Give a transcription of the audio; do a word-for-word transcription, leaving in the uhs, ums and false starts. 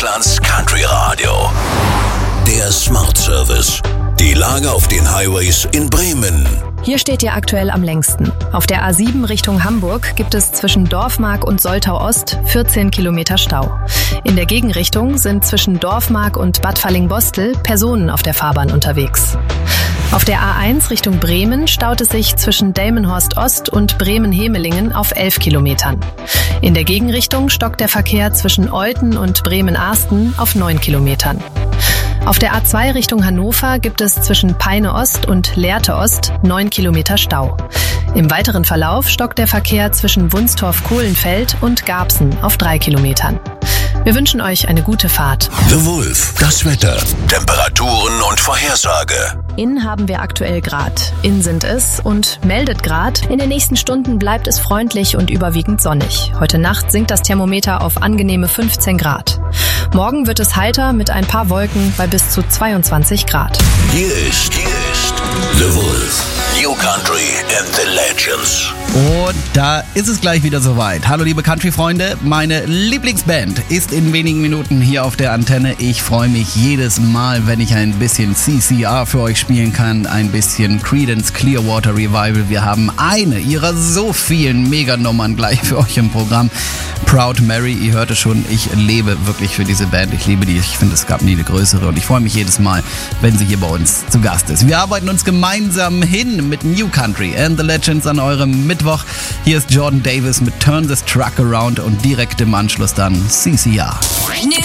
Deutschlands Country Radio. Der Smart Service. Die Lage auf den Highways in Bremen. Hier steht ihr aktuell am längsten. Auf der A sieben Richtung Hamburg gibt es zwischen Dorfmark und Soltau Ost vierzehn Kilometer Stau. In der Gegenrichtung sind zwischen Dorfmark und Bad Fallingbostel Personen auf der Fahrbahn unterwegs. Auf der A eins Richtung Bremen staut es sich zwischen Delmenhorst Ost und Bremen-Hemelingen auf elf Kilometern. In der Gegenrichtung stockt der Verkehr zwischen Olten und Bremen-Arsten auf neun Kilometern. Auf der A zwei Richtung Hannover gibt es zwischen Peine Ost und Lehrte Ost neun Kilometer Stau. Im weiteren Verlauf stockt der Verkehr zwischen Wunstorf-Kohlenfeld und Garbsen auf drei Kilometern. Wir wünschen euch eine gute Fahrt. The Wolf, das Wetter, Temperaturen und Vorhersage. In haben wir aktuell Grad. In sind es und meldet Grad. In den nächsten Stunden bleibt es freundlich und überwiegend sonnig. Heute Nacht sinkt das Thermometer auf angenehme fünfzehn Grad. Morgen wird es heiter mit ein paar Wolken bei bis zu zweiundzwanzig Grad. Hier ist, hier ist The Wolf. New Country and the Legends. Und da ist es gleich wieder soweit. Hallo liebe Country-Freunde, meine Lieblingsband ist in wenigen Minuten hier auf der Antenne. Ich freue mich jedes Mal, wenn ich ein bisschen C C R für euch spielen kann, ein bisschen Creedence Clearwater Revival. Wir haben eine ihrer so vielen Meganummern gleich für euch im Programm. Proud Mary, ihr hört es schon, ich lebe wirklich für diese Band. Ich liebe die, ich finde, es gab nie eine größere und ich freue mich jedes Mal, wenn sie hier bei uns zu Gast ist. Wir arbeiten uns gemeinsam hin mit New Country and the Legends an eurem Mittwoch. Hier ist Jordan Davis mit Turn This Truck Around und direkt im Anschluss dann C C R.